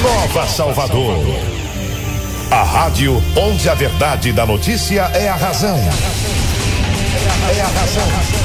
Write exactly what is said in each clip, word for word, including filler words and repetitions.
Nova Salvador. A rádio onde a verdade da notícia é a razão. É a razão.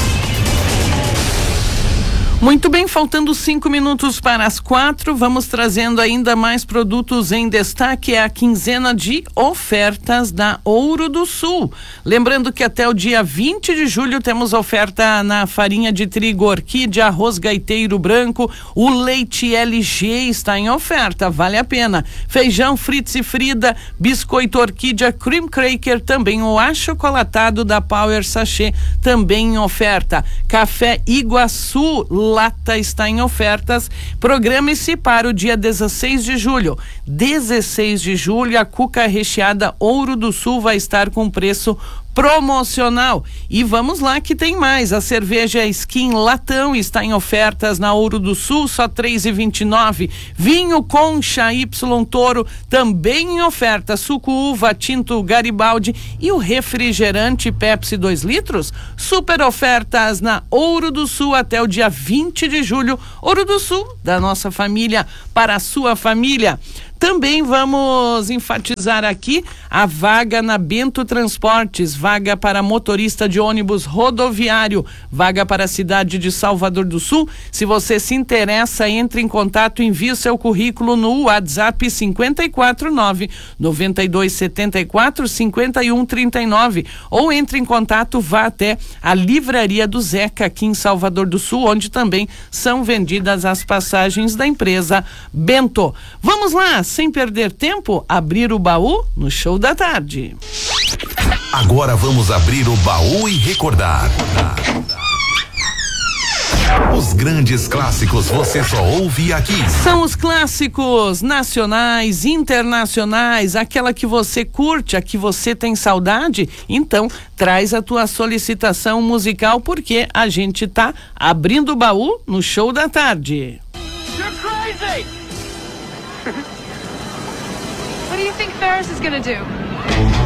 Muito bem, faltando cinco minutos para as quatro, vamos trazendo ainda mais produtos em destaque. É a quinzena de ofertas da Ouro do Sul. Lembrando que até o dia vinte de julho temos oferta na farinha de trigo Orquídea, arroz gaiteiro branco, o leite L G está em oferta, vale a pena. Feijão Fritz e Frida, biscoito Orquídea, cream cracker, também o achocolatado da Power Sachê, também em oferta. Café Iguaçu lata está em ofertas. Programe-se para o dia dezesseis de julho. dezesseis de julho, a cuca recheada Ouro do Sul vai estar com preço promocional. E vamos lá que tem mais. A cerveja Skin Latão está em ofertas na Ouro do Sul, só três e vinte e nove. Vinho Concha Y Toro também em oferta. Suco uva tinto Garibaldi e o refrigerante Pepsi dois litros, super ofertas na Ouro do Sul até o dia vinte de julho. Ouro do Sul, da nossa família para a sua família. Também vamos enfatizar aqui a vaga na Bento Transportes, vaga para motorista de ônibus rodoviário, vaga para a cidade de Salvador do Sul. Se você se interessa, entre em contato, envie o seu currículo no WhatsApp cinco quatro nove, nove dois sete quatro, cinco um três nove ou entre em contato, vá até a Livraria do Zeca aqui em Salvador do Sul, onde também são vendidas as passagens da empresa Bento. Vamos lá, sem perder tempo, abrir o baú no Show da Tarde. Agora vamos abrir o baú e recordar. Os grandes clássicos você só ouve aqui. São os clássicos nacionais, internacionais, aquela que você curte, a que você tem saudade. Então, traz a tua solicitação musical, porque a gente tá abrindo o baú no Show da Tarde. You're crazy! What do you think Ferris is gonna do?